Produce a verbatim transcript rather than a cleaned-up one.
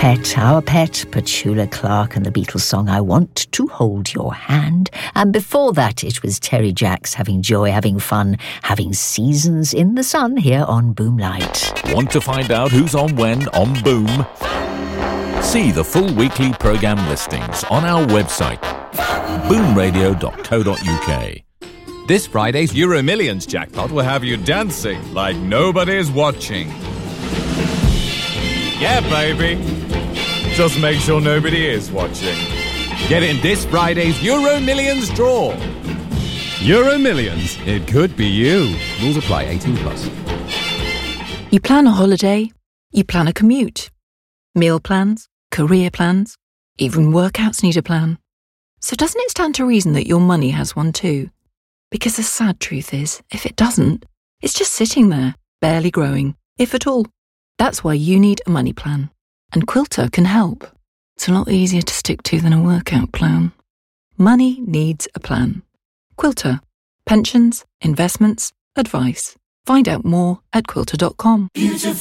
Pet, Our Pet, Petula Clark and the Beatles song I Want to Hold Your Hand. And before that, it was Terry Jacks having joy, having fun, having seasons in the sun here on Boomlight. Want to find out who's on when on Boom? See the full weekly programme listings on our website, boom radio dot co dot uk. This Friday's Euro Millions jackpot will have you dancing like nobody's watching. Yeah, baby. Just make sure nobody is watching. Get in this Friday's Euro Millions draw. Euro Millions. It could be you. Rules apply. eighteen plus. You plan a holiday. You plan a commute. Meal plans, career plans, even workouts need a plan. So doesn't it stand to reason that your money has one too? Because the sad truth is, if it doesn't, it's just sitting there, barely growing, if at all. That's why you need a money plan. And Quilter can help. It's a lot easier to stick to than a workout plan. Money needs a plan. Quilter. Pensions, investments, advice. Find out more at quilter dot com. Beautiful.